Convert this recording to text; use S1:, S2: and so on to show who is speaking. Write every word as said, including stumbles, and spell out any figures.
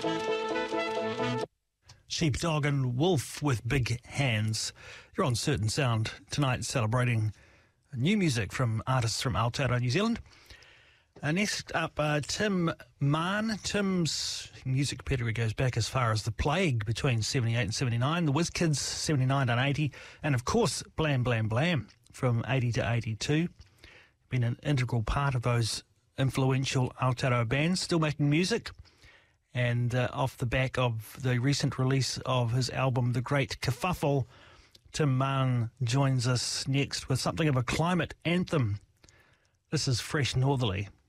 S1: Sheepdog and Wolf with Big Hands. You're on Certain Sound tonight, celebrating new music from artists from Aotearoa, New Zealand. Uh, next up, uh, Tim Mann. Tim's music pedigree goes back as far as The Plague between seventy-eight and seventy-nine, The WizKids seventy-nine and eighty, and of course Blam Blam Blam from eighty to eighty-two. Been an integral part of those influential Aotearoa bands, still making music. And uh, off the back of the recent release of his album, The Great Kerfuffle, Tim Mann joins us next with something of a climate anthem. This is Fresh Northerly.